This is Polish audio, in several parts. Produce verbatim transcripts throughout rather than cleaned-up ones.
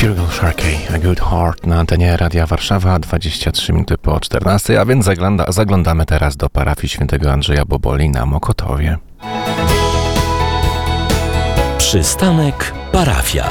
Virgil Sharkey, A Good Heart na antenie Radia Warszawa, dwadzieścia trzy minuty po czternastej, a więc zagląda, zaglądamy teraz do parafii świętego Andrzeja Boboli na Mokotowie. Przystanek parafia.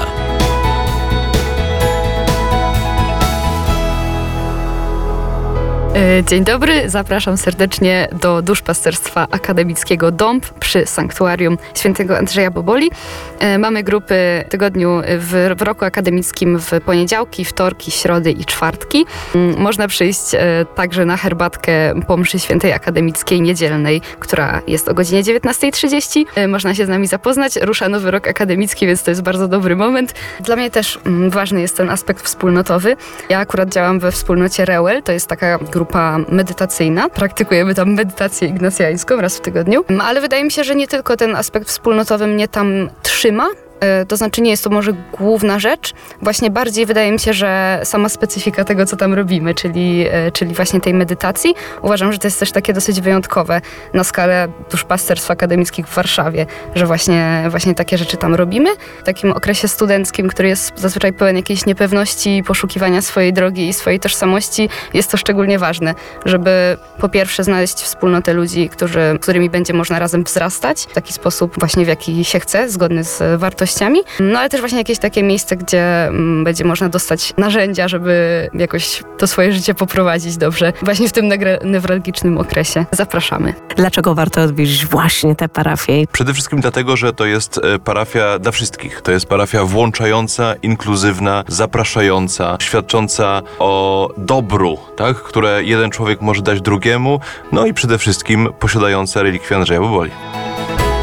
Dzień dobry, zapraszam serdecznie do duszpasterstwa akademickiego Dąb przy Sanktuarium Świętego Andrzeja Boboli. Mamy grupy w tygodniu, w, w roku akademickim w poniedziałki, wtorki, środy i czwartki. Można przyjść także na herbatkę po mszy świętej akademickiej niedzielnej, która jest o godzinie dziewiętnasta trzydzieści. Można się z nami zapoznać. Rusza nowy rok akademicki, więc to jest bardzo dobry moment. Dla mnie też ważny jest ten aspekt wspólnotowy. Ja akurat działam we wspólnocie Reuel, to jest taka grupa grupa medytacyjna. Praktykujemy tam medytację ignacjańską raz w tygodniu. Ale wydaje mi się, że nie tylko ten aspekt wspólnotowy mnie tam trzyma. To znaczy nie jest to może główna rzecz. Właśnie bardziej wydaje mi się, że sama specyfika tego, co tam robimy, czyli, czyli właśnie tej medytacji. Uważam, że to jest też takie dosyć wyjątkowe na skalę duszpasterstw akademickich w Warszawie, że właśnie, właśnie takie rzeczy tam robimy. W takim okresie studenckim, który jest zazwyczaj pełen jakiejś niepewności, poszukiwania swojej drogi i swojej tożsamości, jest to szczególnie ważne, żeby po pierwsze znaleźć wspólnotę ludzi, którzy, z którymi będzie można razem wzrastać w taki sposób właśnie, w jaki się chce, zgodny z wartościami. No ale też właśnie jakieś takie miejsce, gdzie mm, będzie można dostać narzędzia, żeby jakoś to swoje życie poprowadzić dobrze. Właśnie w tym negre- newralgicznym okresie. Zapraszamy. Dlaczego warto odwiedzić właśnie tę parafię? Przede wszystkim dlatego, że to jest parafia dla wszystkich. To jest parafia włączająca, inkluzywna, zapraszająca, świadcząca o dobru, tak, które jeden człowiek może dać drugiemu, no i przede wszystkim posiadająca relikwię Andrzeja Boboli.